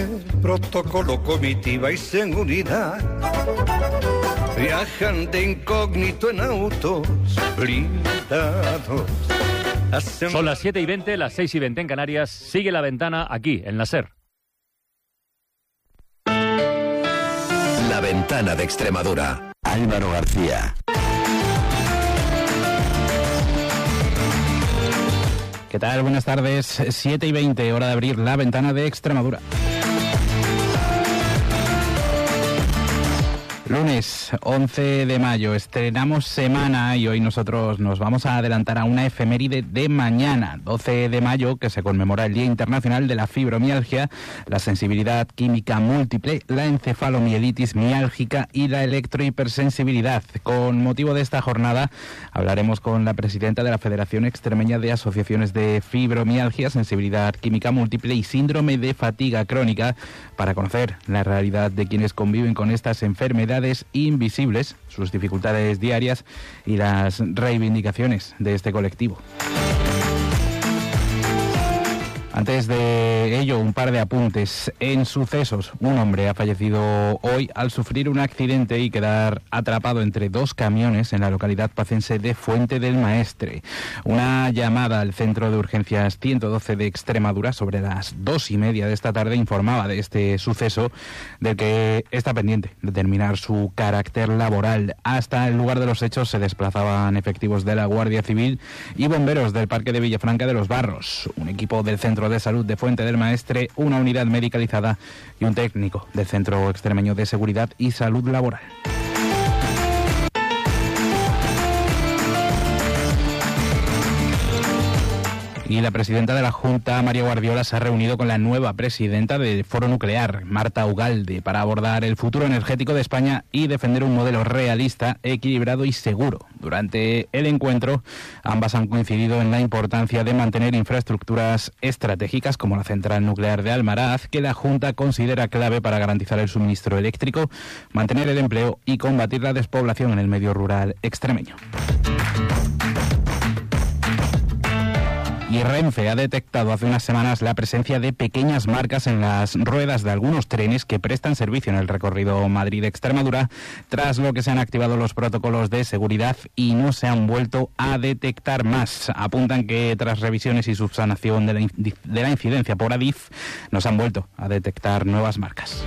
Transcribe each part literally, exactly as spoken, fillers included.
Protocolo, comitiva y seguridad. Viajan de incógnito en autos blindados. Hacen... Son las siete y veinte, las seis y veinte en Canarias. Sigue La Ventana aquí, en la SER. La Ventana de Extremadura. Álvaro García. ¿Qué tal? Buenas tardes. siete y veinte, hora de abrir La Ventana de Extremadura. Lunes once de mayo, estrenamos semana y hoy nosotros nos vamos a adelantar a una efeméride de mañana, doce de mayo, que se conmemora el Día Internacional de la Fibromialgia, la sensibilidad química múltiple, la encefalomielitis miálgica y la electrohipersensibilidad. Con motivo de esta jornada hablaremos con la presidenta de la Federación Extremeña de Asociaciones de Fibromialgia, Sensibilidad Química Múltiple y Síndrome de Fatiga Crónica para conocer la realidad de quienes conviven con estas enfermedades invisibles, sus dificultades diarias y las reivindicaciones de este colectivo. Antes de ello, un par de apuntes. En sucesos, un hombre ha fallecido hoy al sufrir un accidente y quedar atrapado entre dos camiones en la localidad pacense de Fuente del Maestre. Una llamada al Centro de Urgencias ciento doce de Extremadura sobre las dos y media de esta tarde informaba de este suceso, del que está pendiente determinar su carácter laboral. Hasta el lugar de los hechos se desplazaban efectivos de la Guardia Civil y bomberos del Parque de Villafranca de los Barros, un equipo del Centro de Salud de Fuente del Maestre, una unidad medicalizada y un técnico del Centro Extremeño de Seguridad y Salud Laboral. Y la presidenta de la Junta, María Guardiola, se ha reunido con la nueva presidenta del Foro Nuclear, Marta Ugalde, para abordar el futuro energético de España y defender un modelo realista, equilibrado y seguro. Durante el encuentro, ambas han coincidido en la importancia de mantener infraestructuras estratégicas como la central nuclear de Almaraz, que la Junta considera clave para garantizar el suministro eléctrico, mantener el empleo y combatir la despoblación en el medio rural extremeño. Y Renfe ha detectado hace unas semanas la presencia de pequeñas marcas en las ruedas de algunos trenes que prestan servicio en el recorrido Madrid-Extremadura, tras lo que se han activado los protocolos de seguridad y no se han vuelto a detectar más. Apuntan que tras revisiones y subsanación de la, de la incidencia por Adif, no se han vuelto a detectar nuevas marcas.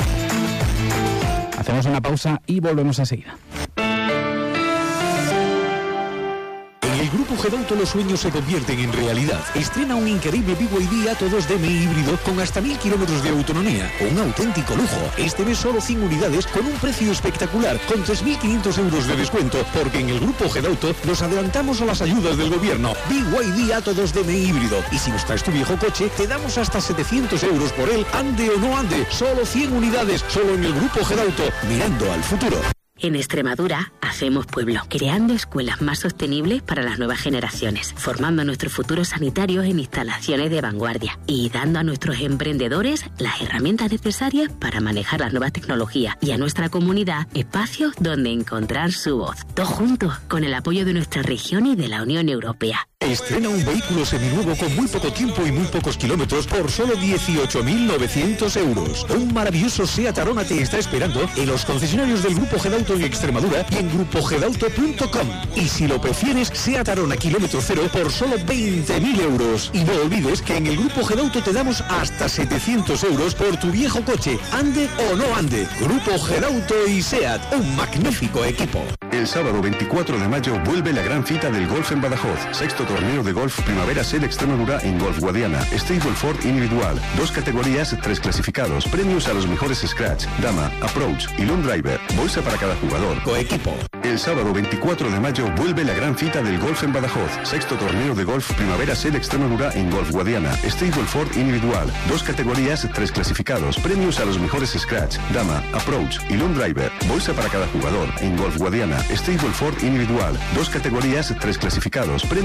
Hacemos una pausa y volvemos enseguida. En el Grupo Gedauto los sueños se convierten en realidad. Estrena un increíble B Y D Atto dos D M I híbrido con hasta mil kilómetros de autonomía. Un auténtico lujo. Este mes solo cien unidades con un precio espectacular, con tres mil quinientos euros de descuento, porque en el Grupo Gedauto nos adelantamos a las ayudas del gobierno. B Y D Atto dos D M I híbrido. Y si nos traes tu viejo coche, te damos hasta setecientos euros por él, ande o no ande. Solo cien unidades, solo en el Grupo Gedauto, mirando al futuro. En Extremadura hacemos pueblo, creando escuelas más sostenibles para las nuevas generaciones, formando a nuestros futuros sanitarios en instalaciones de vanguardia y dando a nuestros emprendedores las herramientas necesarias para manejar las nuevas tecnologías y a nuestra comunidad espacios donde encontrar su voz. Todos juntos, con el apoyo de nuestra región y de la Unión Europea. Estrena un vehículo seminuevo con muy poco tiempo y muy pocos kilómetros por solo dieciocho mil novecientos euros. Un maravilloso SEAT Arona te está esperando en los concesionarios del Grupo Gedauto en Extremadura y en grupo gedauto punto com. Y si lo prefieres, SEAT Arona kilómetro cero por solo veinte mil euros. Y no olvides que en el Grupo Gedauto te damos hasta setecientos euros por tu viejo coche, ande o no ande. Grupo Gedauto y SEAT, un magnífico equipo. El sábado veinticuatro de mayo vuelve la gran cita del golf en Badajoz. Sexto torneo de golf Primavera SER Extremadura en Golf Guadiana. Stableford individual. Dos categorías, tres clasificados. Premios a los mejores scratch, dama, approach y long driver. Bolsa para cada jugador. Coequipo. El sábado veinticuatro de mayo vuelve la gran cita del golf en Badajoz. Sexto torneo de golf Primavera SER Extremadura en Golf Guadiana. Stableford individual. Dos categorías, tres clasificados. Premios a los mejores scratch, dama, approach y long driver. Bolsa para cada jugador en Golf Guadiana. Stableford individual. Dos categorías, tres clasificados. Premios a los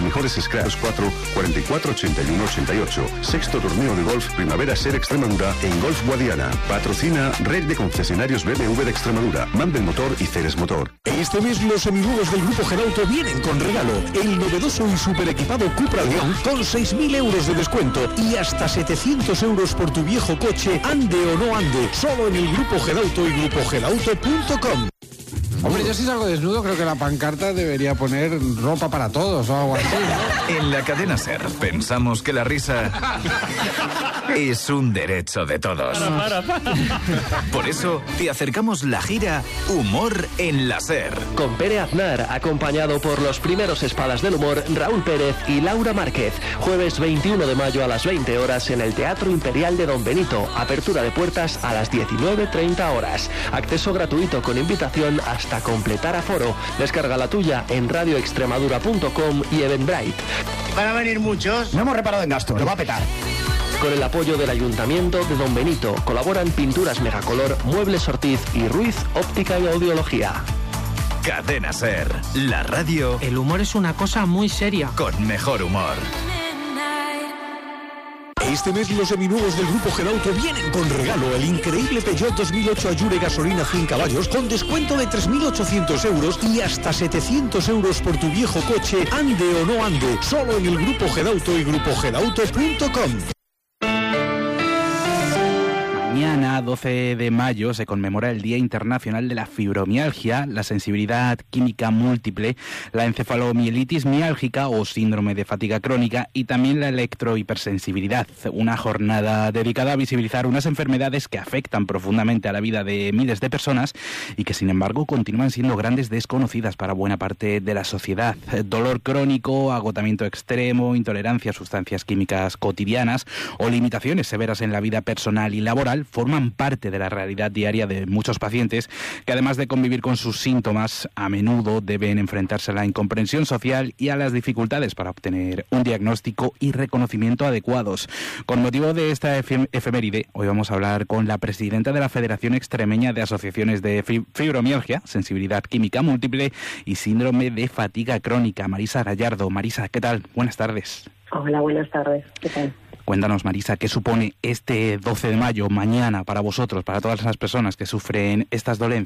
mejores scratches. cuatro cuarenta y cuatro ochenta y uno ochenta y ocho. Sexto torneo de golf Primavera Ser Extremadura en Golf Guadiana. Patrocina Red de Concesionarios B M W de Extremadura, Mandel Motor y Ceres Motor. Este mes los seminuevos del Grupo Gerauto vienen con regalo. El novedoso y super equipado Cupra León con seis mil euros de descuento y hasta setecientos euros por tu viejo coche, ande o no ande. Solo en el Grupo Gerauto y grupo gerauto punto com. Hombre, yo si salgo desnudo creo que la pancarta debería poner ropa para todos o algo así, ¿no? En la cadena SER pensamos que la risa es un derecho de todos. Para, para, para. Por eso te acercamos la gira Humor en la SER. Con Pere Aznar, acompañado por los primeros espadas del humor, Raúl Pérez y Laura Márquez. Jueves veintiuno de mayo a las veinte horas en el Teatro Imperial de Don Benito. Apertura de puertas a las diecinueve treinta horas. Acceso gratuito con invitación hasta completar aforo. Descarga la tuya en radio extremadura punto com y Eventbrite. ¿Van a venir muchos? No hemos reparado en gastos, lo va a petar. Con el apoyo del Ayuntamiento de Don Benito colaboran Pinturas Megacolor, Muebles Ortiz y Ruiz Óptica y Audiología. Cadena SER, la radio. El humor es una cosa muy seria. Con mejor humor. Este mes los seminuevos del Grupo Gerauto vienen con regalo el increíble Peugeot dos mil ocho Allure gasolina cien caballos con descuento de tres mil ochocientos euros y hasta setecientos euros por tu viejo coche, ande o no ande. Solo en el Grupo Gerauto y grupo gerauto punto com. Mañana, doce de mayo, se conmemora el Día Internacional de la Fibromialgia, la sensibilidad química múltiple, la encefalomielitis miálgica o síndrome de fatiga crónica y también la electrohipersensibilidad. Una jornada dedicada a visibilizar unas enfermedades que afectan profundamente a la vida de miles de personas y que, sin embargo, continúan siendo grandes desconocidas para buena parte de la sociedad. Dolor crónico, agotamiento extremo, intolerancia a sustancias químicas cotidianas o limitaciones severas en la vida personal y laboral forman parte de la realidad diaria de muchos pacientes que, además de convivir con sus síntomas, a menudo deben enfrentarse a la incomprensión social y a las dificultades para obtener un diagnóstico y reconocimiento adecuados. Con motivo de esta efem- efeméride, hoy vamos a hablar con la presidenta de la Federación Extremeña de Asociaciones de Fibromialgia, Sensibilidad Química Múltiple y Síndrome de Fatiga Crónica, Marisa Gallardo. Marisa, ¿qué tal? Buenas tardes. Hola, buenas tardes. ¿Qué tal? Cuéntanos, Marisa, ¿qué supone este doce de mañana, para vosotros, para todas las personas que sufren estas dolencias?